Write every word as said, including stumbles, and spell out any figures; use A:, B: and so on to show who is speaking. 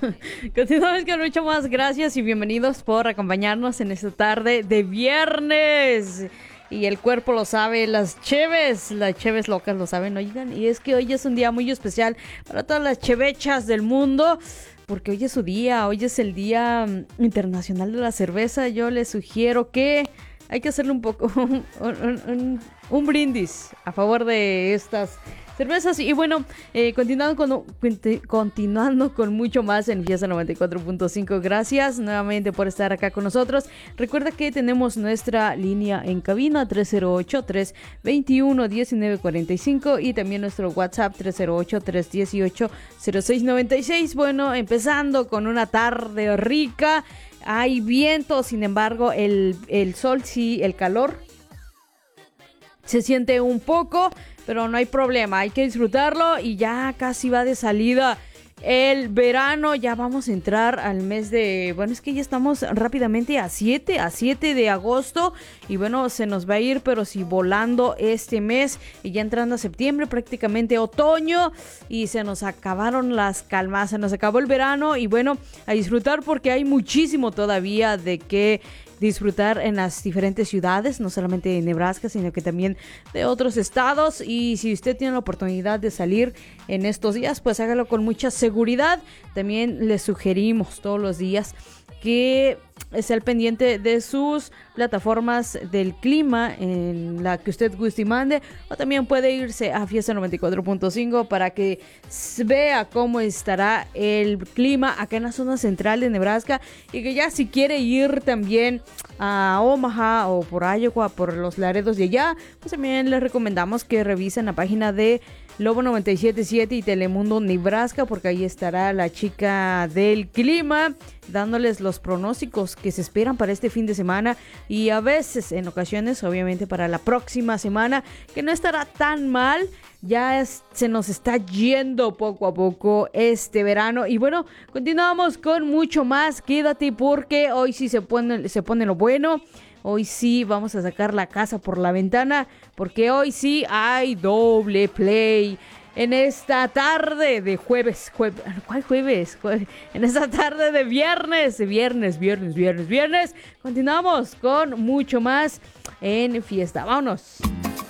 A: Continuamos con mucho más. Gracias y bienvenidos por acompañarnos en esta tarde de viernes. Y el cuerpo lo sabe, las cheves, las cheves locas lo saben, oigan. Y es que hoy es un día muy especial para todas las chevechas del mundo, porque hoy es su día, hoy es el Día Internacional de la Cerveza. Yo les sugiero que hay que hacerle un poco, un, un, un, un brindis a favor de estas cervezas. Y bueno, eh, continuando, con, continuando con mucho más en Fiesta noventa y cuatro punto cinco. Gracias nuevamente por estar acá con nosotros. Recuerda que tenemos nuestra línea en cabina tres cero ocho, tres dos uno, uno nueve cuatro cinco y también nuestro WhatsApp tres cero ocho, tres uno ocho, cero seis nueve seis. Bueno, empezando con una tarde rica. Hay viento, sin embargo, el, el sol sí, el calor se siente un poco, pero no hay problema, hay que disfrutarlo y ya casi va de salida el verano. Ya vamos a entrar al mes de, bueno, es que ya estamos rápidamente a siete, a siete de agosto y bueno, se nos va a ir, pero sí volando este mes y ya entrando a septiembre, prácticamente otoño y se nos acabaron las calmas, se nos acabó el verano y bueno, a disfrutar porque hay muchísimo todavía de qué disfrutar en las diferentes ciudades, no solamente de Nebraska, sino que también de otros estados. Y si usted tiene la oportunidad de salir en estos días, pues hágalo con mucha seguridad. También le sugerimos todos los días que esté al pendiente de sus plataformas del clima en la que usted guste y mande, o también puede irse a Fiesta noventa y cuatro punto cinco para que vea cómo estará el clima acá en la zona central de Nebraska, y que ya si quiere ir también a Omaha o por Iowa, por los Laredos de allá, pues también les recomendamos que revisen la página de Lobo noventa y siete punto siete y Telemundo Nebraska, porque ahí estará la chica del clima dándoles los pronósticos que se esperan para este fin de semana y a veces, en ocasiones, obviamente para la próxima semana, que no estará tan mal. Ya es, se nos está yendo poco a poco este verano. Y bueno, continuamos con mucho más. Quédate porque hoy sí se pone, se pone lo bueno. Hoy sí vamos a sacar la casa por la ventana, porque hoy sí hay doble play. En esta tarde de jueves, jueves, ¿cuál jueves? Jue- En esta tarde de viernes, viernes, viernes, viernes, viernes. Continuamos con mucho más en Fiesta. Vámonos.